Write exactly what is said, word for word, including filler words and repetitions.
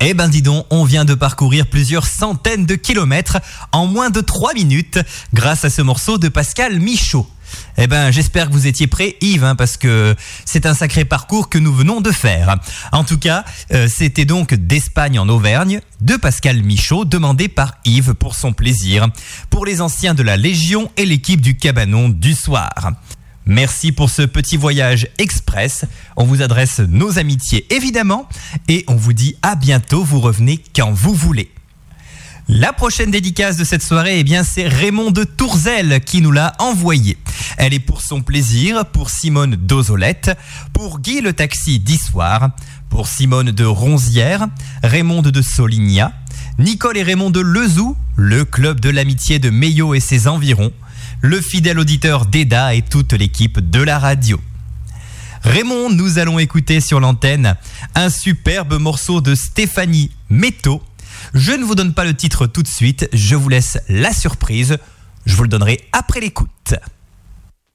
Eh ben dis donc, on vient de parcourir plusieurs centaines de kilomètres en moins de trois minutes grâce à ce morceau de Pascal Michaud. Eh ben, j'espère que vous étiez prêts, Yves, hein, parce que c'est un sacré parcours que nous venons de faire. En tout cas, euh, c'était donc d'Espagne en Auvergne, de Pascal Michaud, demandé par Yves pour son plaisir, pour les anciens de la Légion et l'équipe du Cabanon du soir. Merci pour ce petit voyage express. On vous adresse nos amitiés, évidemment, et on vous dit à bientôt, vous revenez quand vous voulez. La prochaine dédicace de cette soirée, eh bien, c'est Raymond de Tourzel qui nous l'a envoyée. Elle est pour son plaisir, pour Simone d'Ozolette, pour Guy le taxi d'Issoire, pour Simone de Ronzière, Raymond de Solignat, Nicole et Raymond de Lezoux, le club de l'amitié de Meillot et ses environs, le fidèle auditeur d'Eda et toute l'équipe de la radio. Raymond, nous allons écouter sur l'antenne un superbe morceau de Stéphanie Métaux. Je ne vous donne pas le titre tout de suite, je vous laisse la surprise. Je vous le donnerai après l'écoute.